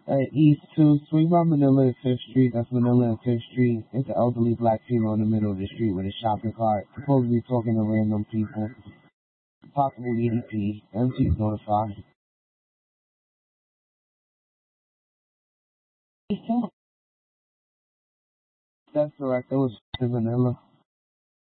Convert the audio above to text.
East 2, swing by Manila and 5th Street. That's Manila and 5th Street. It's an elderly black female in the middle of the street with a shopping cart, supposedly talking to random people. Possible EDP. MT's notified. That's correct. It was in Manila.